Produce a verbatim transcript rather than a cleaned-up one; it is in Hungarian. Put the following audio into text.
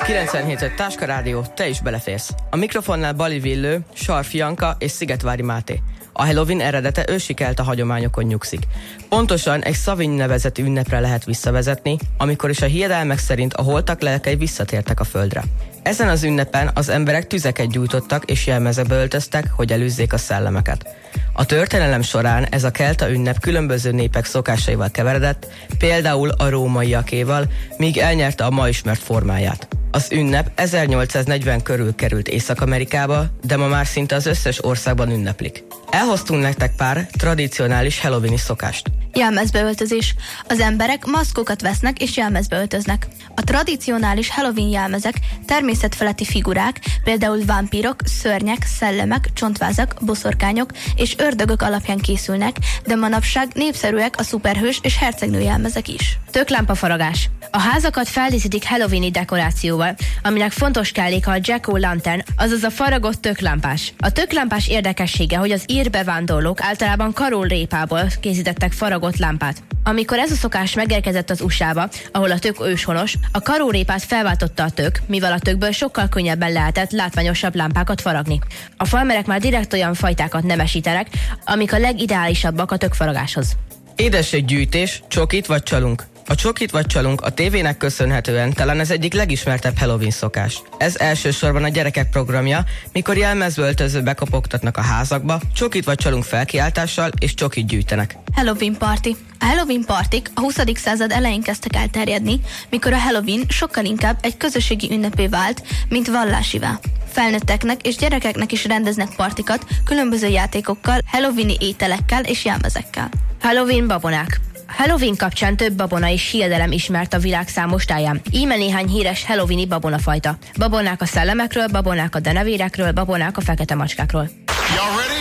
kilencvenhét öt Táska Rádió, te is beleférsz. A mikrofonnál Bali Villő, Sarf Janka és Szigetvári Máté. A Halloween eredete ősi kelta hagyományokon nyugszik. Pontosan egy Samhain nevezetű ünnepre lehet visszavezetni, amikor is a hiedelmek szerint a holtak lelkei visszatértek a földre. Ezen az ünnepen az emberek tüzeket gyújtottak és jelmezekbe öltöztek, hogy elűzzék a szellemeket. A történelem során ez a kelta ünnep különböző népek szokásaival keveredett, például a rómaiakéval, míg elnyerte a ma ismert formáját. Az ünnep ezernyolcszáznegyven körül került Észak-Amerikába, de ma már szinte az összes országban ünneplik. Elhoztunk nektek pár tradicionális halloweeni szokást. Jelmezbeöltözés. Az emberek maszkokat vesznek és jelmezbe öltöznek. A tradicionális Halloween jelmezek természetfeletti figurák, például vámpírok, szörnyek, szellemek, csontvázak, boszorkányok és ördögök alapján készülnek, de manapság népszerűek a szuperhős és hercegnő jelmezek is. Töklámpafaragás. A házakat feldíszítik halloweeni dekorációval, aminek fontos kelléke a jack-o'-lantern, azaz a faragott töklámpás. A töklámpás érdekessége, hogy az ír bevándorlók általában karólrépából készítettek faragott lámpát. Amikor ez a szokás megérkezett az u es á-ba, ahol a tök őshonos, a karórépát felváltotta a tök, mivel a tökből sokkal könnyebben lehetett látványosabb lámpákat faragni. A farmerek már direkt olyan fajtákat nemesítenek, amik a legideálisabbak a tökfaragáshoz. Édességgyűjtés, csokit vagy csalunk. A csokit vagy csalunk a tévének köszönhetően talán az egyik legismertebb Halloween szokás. Ez elsősorban a gyerekek programja, mikor jelmezbe öltözve bekopogtatnak a házakba, csokit vagy csalunk felkiáltással és csokit gyűjtenek. Halloween party. A Halloween partik a huszadik század elején kezdtek el terjedni, mikor a Halloween sokkal inkább egy közösségi ünnepé vált, mint vallásivá. Felnőtteknek és gyerekeknek is rendeznek partikat különböző játékokkal, halloweeni ételekkel és jelmezekkel. Halloween babonák. Halloween kapcsán több babona és hiedelem ismert a világ számos táján. Íme néhány híres halloweeni babonafajta. Babonák a szellemekről, babonák a denevérekről, babonák a fekete macskákról.